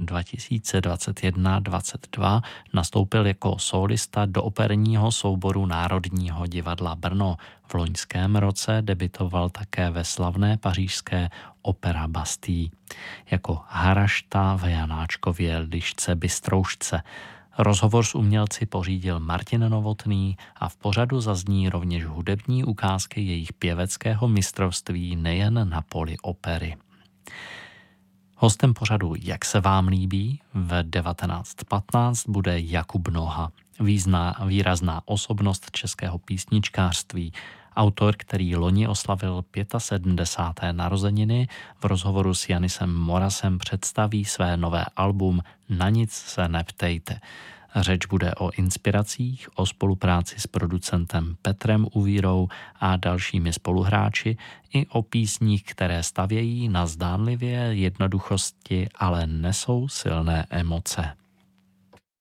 2021-22 nastoupil jako sólista do operního souboru Národního divadla Brno. V loňském roce debutoval také ve slavné pařížské Opera Bastille jako Harašta v Janáčkově lišce Bystroušce. Rozhovor s umělci pořídil Martin Novotný a v pořadu zazní rovněž hudební ukázky jejich pěveckého mistrovství nejen na poli opery. Hostem pořadu Jak se vám líbí v 19:15 bude Jakub Noha, výrazná osobnost českého písničkářství, autor, který loni oslavil 75. narozeniny. V rozhovoru s Janisem Morasem představí své nové album Na nic se neptejte. Řeč bude o inspiracích, o spolupráci s producentem Petrem Uvírou a dalšími spoluhráči i o písních, které stavějí na zdánlivě jednoduchosti, ale nesou silné emoce.